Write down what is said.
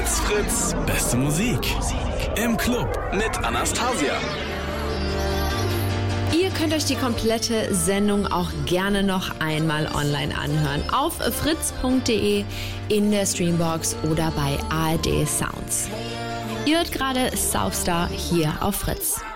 It's Fritz, beste Musik. Im Club mit Anastasia. Ihr könnt euch die komplette Sendung auch gerne noch einmal online anhören. Auf fritz.de, in der Streambox oder bei ARD Sounds. Ihr hört gerade Southstar hier auf Fritz.